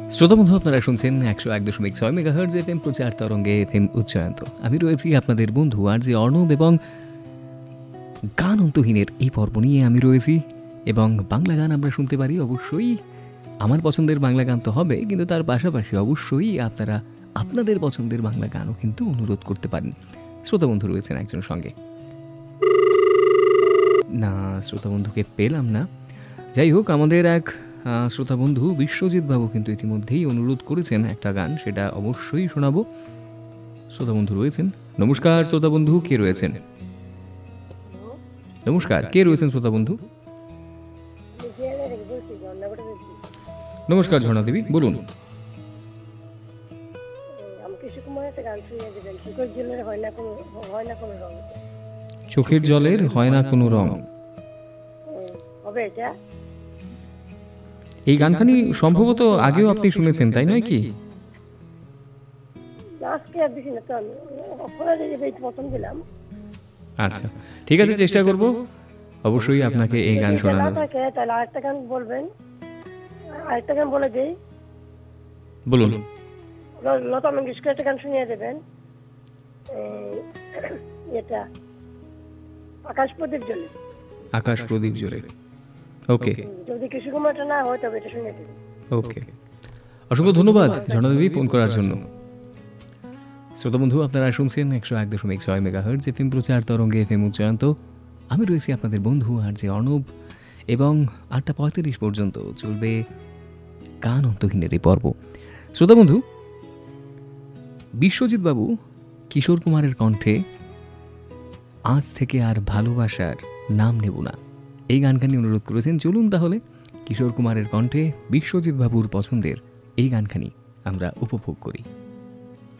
শ্রোতা বন্ধু, আপনারা শুনছেন 101.6 মেগাহার্জ এফএম প্রচার তরঙ্গে এফএম উচ্চায়ন্ত। আমি রয়েছি আপনাদের বন্ধু আর যে অর্ণব, এবং গান অন্তহীনের এই পর্ব নিয়ে আমি রয়েছি। এবং বাংলা গান আমরা শুনতে পারি, অবশ্যই আমার পছন্দের বাংলা গান তো হবে, কিন্তু তার পাশাপাশি অবশ্যই আপনারা আপনাদের পছন্দের বাংলা গানও কিন্তু অনুরোধ করতে পারেন। শ্রোতা বন্ধু রয়েছেন একজন সঙ্গে, না শ্রোতা বন্ধুকে পেলাম না। যাই হোক, আমাদের এক শ্রোতা বন্ধু বিশ্বজিৎ বাবু কিন্তু ইতিমধ্যেই অনুরোধ করেছেন একটা গান, সেটা অবশ্যই শোনাবো। শ্রোতা বন্ধু রয়েছেন। নমস্কার শ্রোতা বন্ধু, কে রয়েছেন? নমস্কার, কে রয়েছেন শ্রোতা বন্ধু? নমস্কার ঝর্ণা দেবী, বলুন। চোখের জলের হয় না কোনো রং। এই গানখানি সম্ভবত আগেও আপনি শুনেছেন, তাই নয় কি? আচ্ছা, ঠিক আছে, চেষ্টা করব অবশ্যই আপনাকে এই গান শোনানোর। আরেকটা গান বলবেন? আরেকটা গান বলে দেই, বলুন। লতা মঙ্গেশকর একটা গান শুনিয়ে দেবেন, এটা আকাশ প্রদীপ জ্বলে। আকাশ প্রদীপ জ্বলে, ওকে। যদি কিশোর কুমারটা না হয় তবে এটা শুনিয়ে দেবেন। ওকে, অসংখ্য ধন্যবাদ ঝর্ণা দেবী ফোন করার জন্য। শ্রোতা বন্ধু, আপনারা শুনছেন 101.6 মেগাহার্জ এফএম প্রচার তরঙ্গে এফএম উচ্চায়ন্ত। আমি রয়েছি আপনাদের বন্ধু আর যে অর্ণব, এবং 8:45 পর্যন্ত চলবে গান অন্তহীনের এই পর্ব। শ্রোতা বন্ধু, বিশ্বজিৎ বাবু কিশোর কুমারের কণ্ঠে আজ থেকে আর ভালোবাসার নাম নেব না, এই গানখানি অনুরোধ করেছেন। চলুন তাহলে কিশোর কুমারের কণ্ঠে বিশ্বজিৎ বাবুর পছন্দের এই গানখানি আমরা উপভোগ করি।